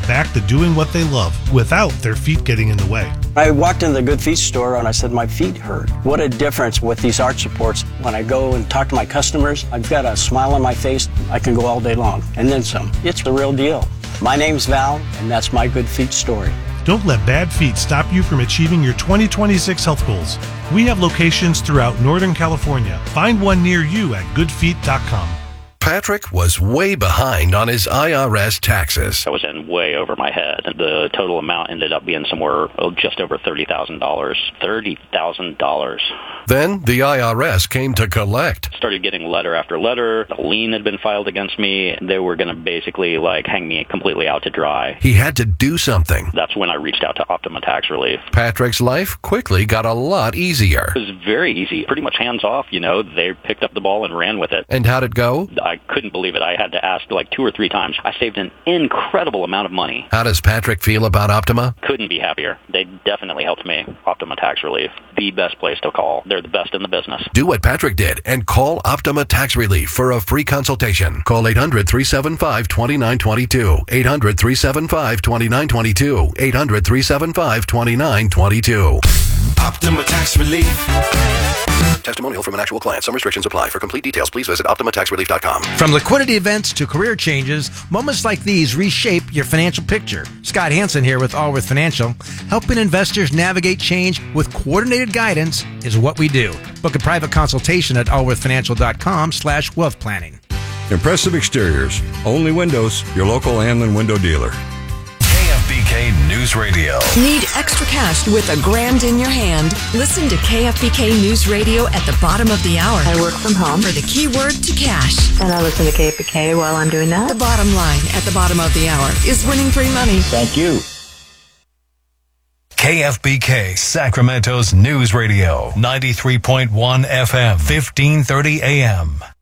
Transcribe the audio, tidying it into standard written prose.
back to doing what they love without their feet getting in the way. I walked into the Good Feet store and I said, my feet hurt. What a difference with these arch supports. When I go and talk to my customers, I've got a smile on my face. I can go all day long and then some. It's the real deal. My name's Val, and that's my Good Feet story. Don't let bad feet stop you from achieving your 2026 health goals. We have locations throughout Northern California. Find one near you at goodfeet.com. Patrick was way behind on his IRS taxes. I was in way over my head, and the total amount ended up being somewhere just over $30,000. $30,000. Then the IRS came to collect. Started getting letter after letter. A lien had been filed against me. They were going to basically hang me completely out to dry. He had to do something. That's when I reached out to Optima Tax Relief. Patrick's life quickly got a lot easier. It was very easy, pretty much hands off. They picked up the ball and ran with it. And how'd it go? I couldn't believe it. I had to ask 2 or 3 times. I saved an incredible amount of money. How does Patrick feel about Optima? Couldn't be happier. They definitely helped me. Optima Tax Relief, the best place to call. They're the best in the business. Do what Patrick did and call Optima Tax Relief for a free consultation. Call 800-375-2922. 800-375-2922. 800-375-2922. Optima Tax Relief. Testimonial from an actual client. Some restrictions apply. For complete details, please visit OptimaTaxRelief.com. From liquidity events to career changes, moments like these reshape your financial picture. Scott Hansen here with Allworth Financial. Helping investors navigate change with coordinated guidance is what we do. Book a private consultation at allworthfinancial.com/wealth planning. Impressive exteriors. Only Windows, your local Anlin window dealer. KFBK News Radio. Need extra cash with $1,000 in your hand? Listen to KFBK News Radio at the bottom of the hour. I work from home. For the keyword to cash. And I listen to KFBK while I'm doing that. The bottom line at the bottom of the hour is winning free money. Thank you. KFBK, Sacramento's News Radio. 93.1 FM, 1530 AM.